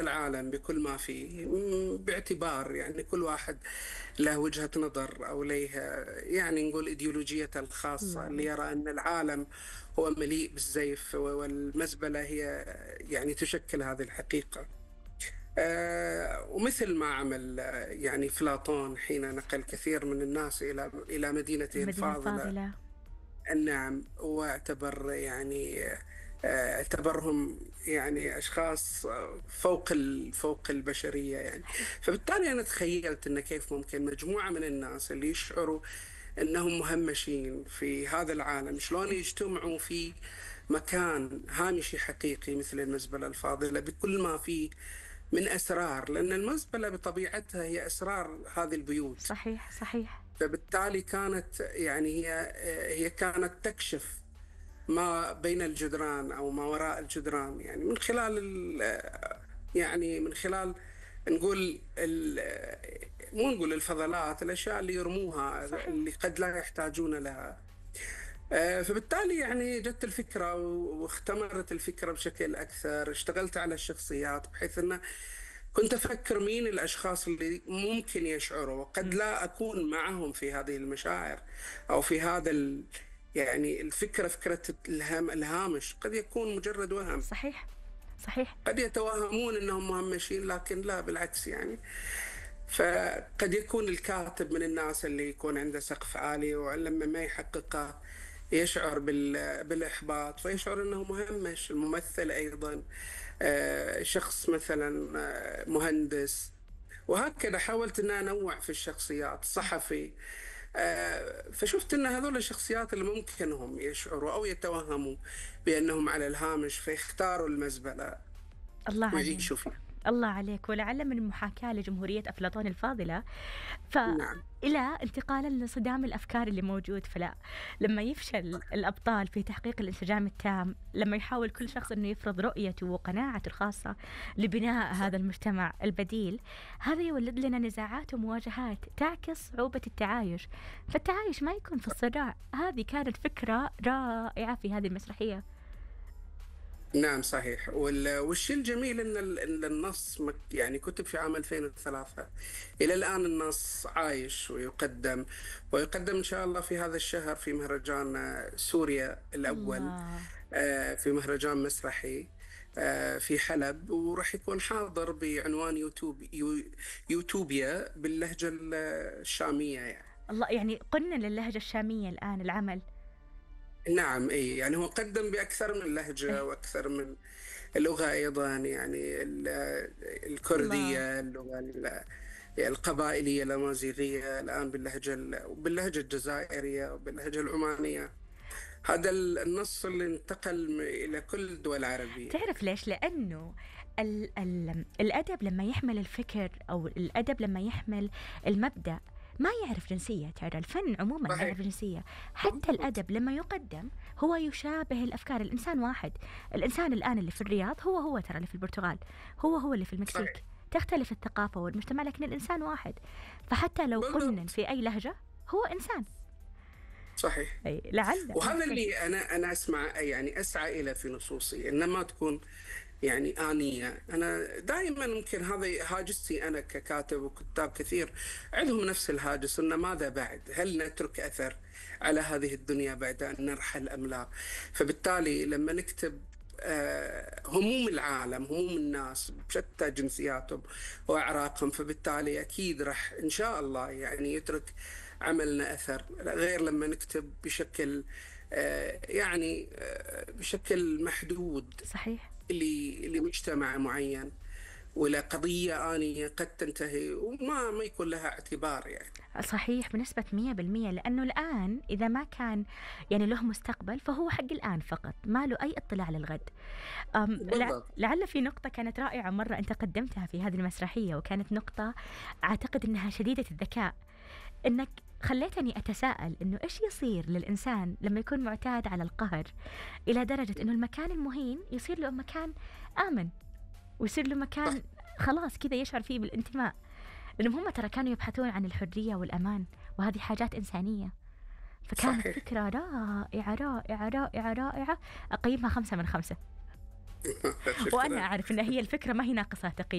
العالم بكل ما فيه، باعتبار يعني كل واحد له وجهة نظر أو له يعني نقول إيديولوجيته الله الخاصة، اللي عليك. يرى أن العالم هو مليء بالزيف والمزبلة هي يعني تشكل هذه الحقيقة. ومثل ما عمل يعني أفلاطون حين نقل كثير من الناس إلى مدينته المدينة الفاضلة. الفاضلة. نعم، واعتبر يعني اعتبرهم يعني أشخاص فوق البشرية يعني. صحيح. فبالتالي أنا تخيلت أن كيف ممكن مجموعة من الناس اللي يشعروا أنهم مهمشين في هذا العالم شلون يجتمعوا في مكان هامشي حقيقي مثل المزبلة الفاضلة بكل ما فيه من أسرار، لأن المزبلة بطبيعتها هي أسرار هذه البيوت. صحيح. صحيح. فبالتالي كانت يعني هي كانت تكشف ما بين الجدران أو ما وراء الجدران، يعني من خلال يعني من خلال نقول مو نقول الفضلات، الأشياء اللي يرموها صحيح. اللي قد لا يحتاجون لها. فبالتالي يعني جت الفكرة واختمرت الفكرة بشكل أكثر. اشتغلت على الشخصيات بحيث أنه كنت أفكر مين الأشخاص اللي ممكن يشعروا وقد مم. لا أكون معهم في هذه المشاعر أو في هذا يعني الفكرة، فكرة الهامش قد يكون مجرد وهم. صحيح. صحيح. قد يتوهمون أنهم مهمشين لكن لا، بالعكس يعني. فقد يكون الكاتب من الناس اللي يكون عنده سقف عالي ولما ما يحققه يشعر بالإحباط فيشعر أنه مهمش. الممثل أيضا شخص مثلا مهندس، وهكذا حاولت أن أنوع في الشخصيات. صحفي، فشفت أن هذول الشخصيات اللي ممكن هم يشعروا أو يتوهموا بأنهم على الهامش فيختاروا المزبلة الله ويعيشوا عليك. فيها. الله عليك، ولعل من المحاكاة لجمهورية أفلاطون الفاضلة نعم. فإلى انتقالا لصدام الأفكار اللي موجود. فلا، لما يفشل الأبطال في تحقيق الانسجام التام، لما يحاول كل شخص أنه يفرض رؤيته وقناعته الخاصة لبناء هذا المجتمع البديل، هذا يولد لنا نزاعات ومواجهات تعكس صعوبة التعايش. فالتعايش ما يكون في الصراع. هذه كانت فكرة رائعة في هذه المسرحية. نعم صحيح. والشيء الجميل ان النص يعني كتب في عام 2003. الى الان النص عايش ويقدم ان شاء الله في هذا الشهر في مهرجان سوريا الاول، الله. في مهرجان مسرحي في حلب، وراح يكون حاضر بعنوان يوتوبيا باللهجة الشامية يعني. الله، يعني قلنا للهجة الشامية الآن العمل. نعم، اي يعني هو قدم باكثر من لهجه إيه. واكثر من لغه ايضا، يعني الله. الكرديه، اللغه القبائليه الامازيغيه، الان باللهجه الجزائريه وباللهجه العمانيه. هذا النص اللي انتقل الى كل الدول العربيه. تعرف ليش؟ لأنه الأدب لما يحمل الفكر، أو الأدب لما يحمل المبدأ، ما يعرف جنسية. ترى الفن عموما ما صحيح. يعرف جنسية. حتى الأدب لما يقدم هو يشابه الأفكار. الإنسان واحد. الإنسان الآن اللي في الرياض هو ترى اللي في البرتغال، هو اللي في المكسيك. صحيح. تختلف الثقافة والمجتمع لكن الإنسان واحد. فحتى لو قلنا بالضبط. في أي لهجة هو إنسان. صحيح. أي لعل. وهذا اللي انا اسمع يعني اسعى الى في نصوصي، انما تكون يعني آنية. أنا دائما ممكن هذا هاجسي أنا ككاتب، وكتاب كثير عندهم نفس الهاجس، أن ماذا بعد؟ هل نترك أثر على هذه الدنيا بعد أن نرحل أم لا؟ فبالتالي لما نكتب هموم العالم، هموم الناس بشتى جنسياتهم وأعراقهم، فبالتالي أكيد راح إن شاء الله يعني يترك عملنا أثر، غير لما نكتب بشكل يعني بشكل محدود صحيح. لمجتمع معين ولا قضية آنية قد تنتهي وما ما يكون لها اعتبار يعني. صحيح بنسبة 100%. لأنه الآن إذا ما كان يعني له مستقبل فهو حق الآن فقط، ما له أي اطلاع للغد. بالضبط. لعل في نقطة كانت رائعة مرة أنت قدمتها في هذه المسرحية، وكانت نقطة أعتقد أنها شديدة الذكاء. أنك خليتني أتساءل أنه إيش يصير للإنسان لما يكون معتاد على القهر إلى درجة أنه المكان المهين يصير له مكان آمن، ويصير له صح. مكان خلاص كذا يشعر فيه بالانتماء. لأنهم هم ترى كانوا يبحثون عن الحرية والأمان، وهذه حاجات إنسانية. فكانت صحيح. فكرة رائعة رائعة رائعة رائعة. أقيمها 5 من 5. وأنا شكرا. أعرف أن هي الفكرة ما هي ناقصة تقييم.